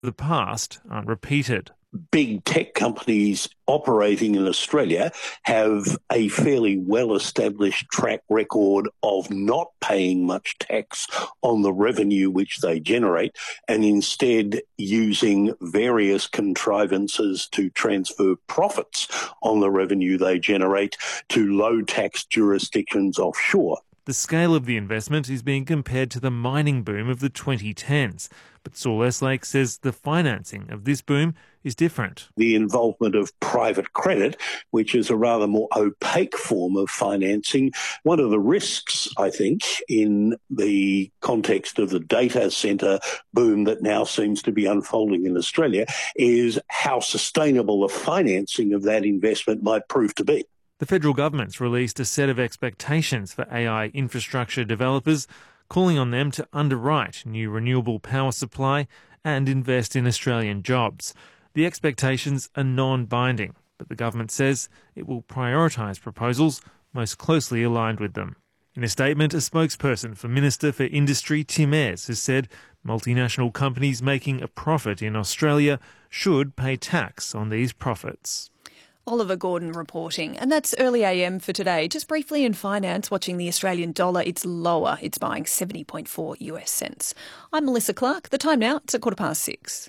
the past aren't repeated. Big tech companies operating in Australia have a fairly well-established track record of not paying much tax on the revenue which they generate and instead using various contrivances to transfer profits on the revenue they generate to low-tax jurisdictions offshore. The scale of the investment is being compared to the mining boom of the 2010s. But Saul Eslake says the financing of this boom is different. The involvement of private credit, which is a rather more opaque form of financing. One of the risks, I think, in the context of the data centre boom that now seems to be unfolding in Australia is how sustainable the financing of that investment might prove to be. The federal government's released a set of expectations for AI infrastructure developers, calling on them to underwrite new renewable power supply and invest in Australian jobs. The expectations are non-binding, but the government says it will prioritise proposals most closely aligned with them. In a statement, a spokesperson for Minister for Industry, Tim Ayres, has said multinational companies making a profit in Australia should pay tax on these profits. Oliver Gordon reporting. And that's Early AM for today. Just briefly in finance, watching the Australian dollar, it's lower. It's buying 70.4 US cents. I'm Melissa Clark. The time now, it's 6:15.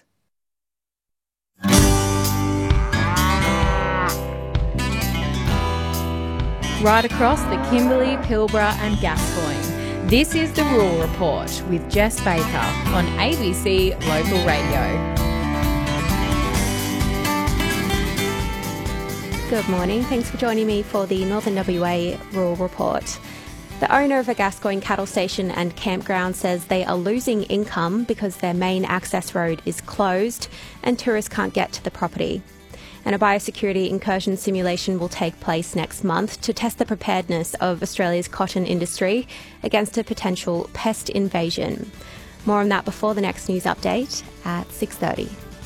Right across the Kimberley, Pilbara and Gascoyne. This is the Rural Report with Jess Baker on ABC Local Radio. Good morning. Thanks for joining me for the Northern WA Rural Report. The owner of a Gascoyne cattle station and campground says they are losing income because their main access road is closed and tourists can't get to the property. And a biosecurity incursion simulation will take place next month to test the preparedness of Australia's cotton industry against a potential pest invasion. More on that before the next news update at 6:30.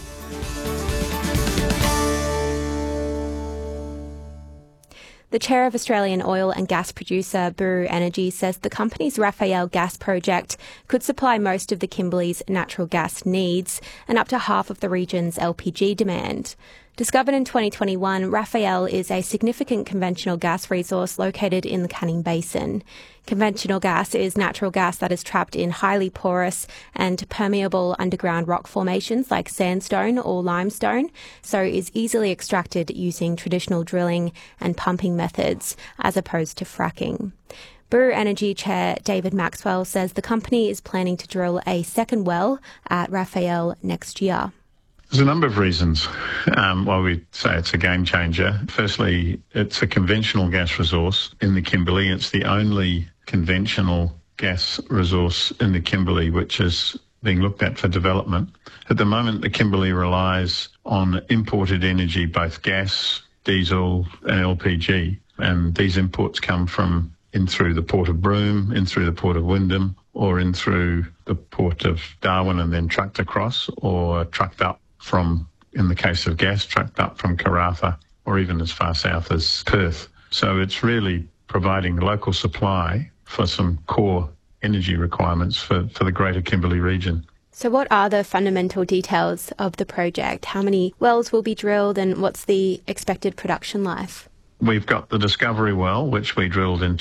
The chair of Australian oil and gas producer Buru Energy says the company's Raphael gas project could supply most of the Kimberley's natural gas needs and up to half of the region's LPG demand. Discovered in 2021, Raphael is a significant conventional gas resource located in the Canning Basin. Conventional gas is natural gas that is trapped in highly porous and permeable underground rock formations like sandstone or limestone, so is easily extracted using traditional drilling and pumping methods as opposed to fracking. Buru Energy Chair David Maxwell says the company is planning to drill a second well at Raphael next year. There's a number of reasons why we say it's a game changer. Firstly, it's a conventional gas resource in the Kimberley. It's the only conventional gas resource in the Kimberley which is being looked at for development. At the moment, the Kimberley relies on imported energy, both gas, diesel and LPG. And these imports come from in through the Port of Broome, in through the Port of Wyndham, or in through the Port of Darwin and then trucked across, or trucked up from, in the case of gas, trucked up from Karratha or even as far south as Perth. So it's really providing local supply for some core energy requirements for the greater Kimberley region. So what are the fundamental details of the project? How many wells will be drilled and what's the expected production life? We've got the Discovery well, which we drilled in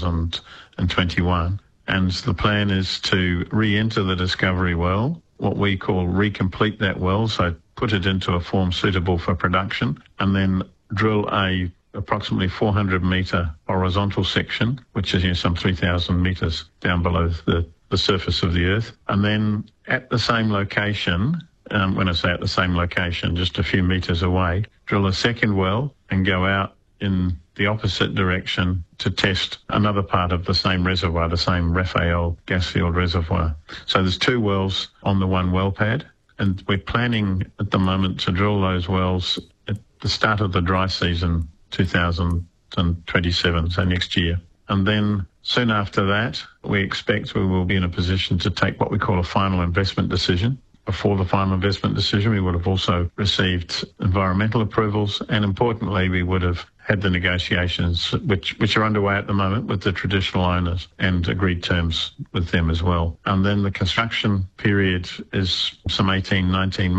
2021. And the plan is to re-enter the Discovery well, what we call recomplete that well, so put it into a form suitable for production, and then drill a approximately 400 metre horizontal section, which is some 3,000 metres down below the surface of the earth. And then at the same location, when I say at the same location, just a few metres away, drill a second well and go out in the opposite direction to test another part of the same reservoir, the same Raphael gas field reservoir. So there's two wells on the one well pad, and we're planning at the moment to drill those wells at the start of the dry season, 2027, so next year. And then soon after that, we expect we will be in a position to take what we call a final investment decision, before the final investment decision. We would have also received environmental approvals, and importantly, we would have had the negotiations which are underway at the moment with the traditional owners and agreed terms with them as well. And then the construction period is some 18, 19 months.